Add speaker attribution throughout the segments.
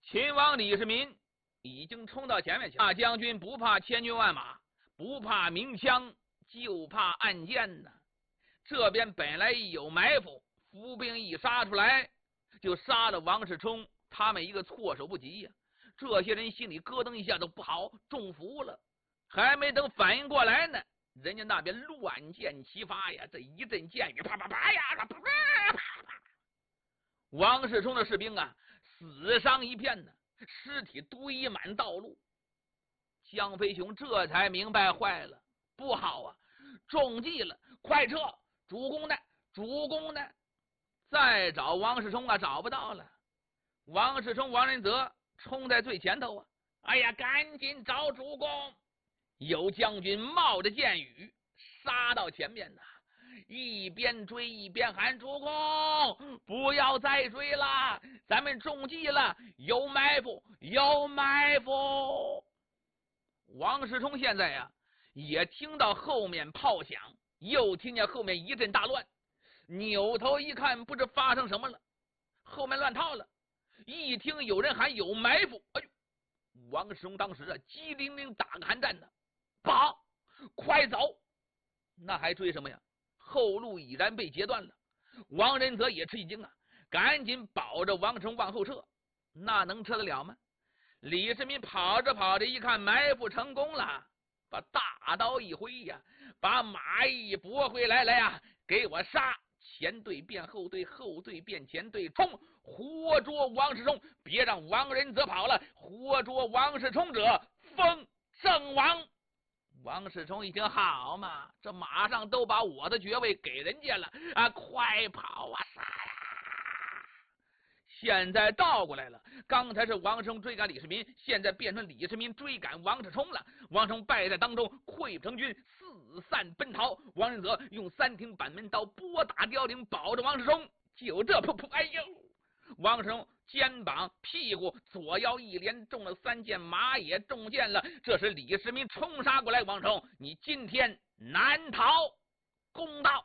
Speaker 1: 秦王李世民已经冲到前面去了。大将军不怕千军万马，不怕鸣枪，就怕暗箭呢。这边本来有埋伏，伏兵一杀出来，就杀了王世充他们一个措手不及呀。这些人心里咯噔一下，都不好，中伏了。还没等反应过来呢，人家那边乱箭齐发呀，这一阵箭雨，啪啪啪呀，啪啪啪啪。王世充的士兵啊，死伤一片呢，尸体堆满道路。江飞雄这才明白坏了，不好啊，中计了，快撤！主公呢？主公呢？再找王世充啊，找不到了。王世充、王仁泽冲在最前头啊！哎呀，赶紧找主公！有将军冒着箭雨杀到前面呐，一边追一边喊：“主公，不要再追了，咱们中计了，有埋伏，有埋伏！”王世充现在呀，也听到后面炮响，又听见后面一阵大乱，扭头一看，不知发生什么了，后面乱套了。一听有人喊有埋伏，哎呦！王世充当时啊，机灵灵打个寒战呢，跑，快走！那还追什么呀？后路已然被截断了。王仁泽也吃一惊啊，赶紧保着王世充往后撤。那能撤得了吗？李世民跑着跑着一看埋伏成功了，把大刀一挥呀，把马一拨回来，来呀，给我杀！前队变后队，后队变前队，冲！活捉王世充，别让王仁泽跑了！活捉王世充者，封圣王。王世充一听，好嘛，这马上都把我的爵位给人家了啊！快跑啊，杀呀！现在倒过来了，刚才是王世充追赶李世民，现在变成李世民追赶王世充了。王世充败在当中，溃不成军，四散奔逃。王仁泽用3挺板门刀拨打凋零，保着王世充。就这噗噗，哎呦！王世充肩膀、屁股、左腰一连中了3箭，马也中箭了。这时李世民冲杀过来，王世充，你今天难逃公道。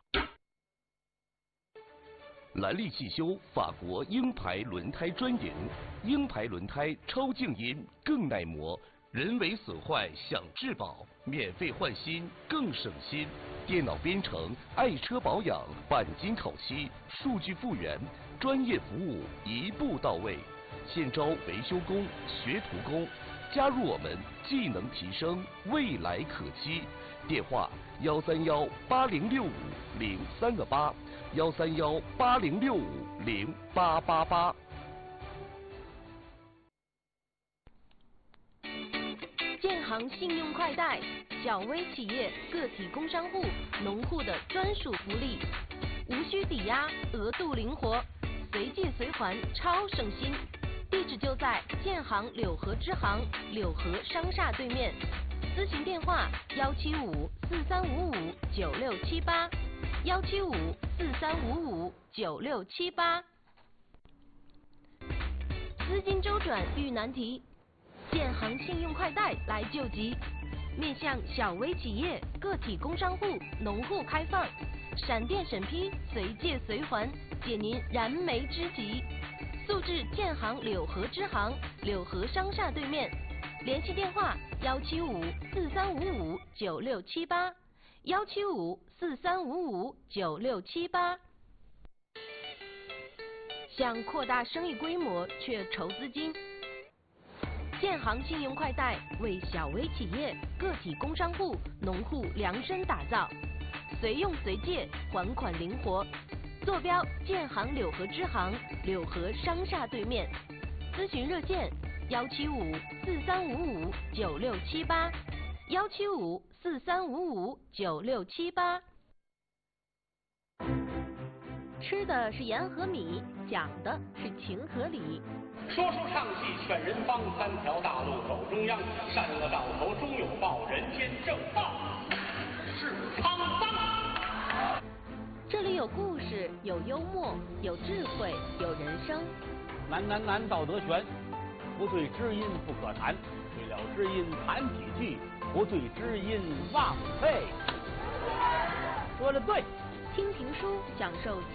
Speaker 2: 兰利汽修法国鹰牌轮胎专营，鹰牌轮胎超静音，更耐磨，人为损坏享质保，免费换新更省心。电脑编程，爱车保养，钣金烤漆，数据复原，专业服务一步到位。现招维修工、学徒工，加入我们，技能提升，未来可期。电话131-806-5328，131-806-0888。
Speaker 3: 建行信用快贷，小微企业、个体工商户、农户的专属福利，无需抵押，额度灵活，随借随还，超省心。地址就在建行柳河支行柳河商厦对面，咨询电话175-4355-9678，175-4355-9678。资金周转遇难题，建行信用快贷来救急，面向小微企业、个体工商户、农户开放，闪电审批，随借随还，解您燃眉之急。速至建行柳河支行柳河商厦对面，联系电话175-4355-9678，175-4355-9678。想扩大生意规模却筹资金，建行信用快贷为小微企业、个体工商户、农户量身打造，随用随借，还款灵活。坐标建行柳河支行柳河商厦对面，咨询热线175-4355-9678，175-4355-9678。吃的是盐和米，讲的是情和理。
Speaker 4: 说书唱戏劝人方，3条大路走中央，善恶到头终有报，人间正道是沧桑。
Speaker 3: 这里有故事，有幽默，有智慧，有人生。
Speaker 5: 难道德全，不对知音不可谈，对了知音谈几句，不对知音忘废。说的对。
Speaker 3: 听评书，享受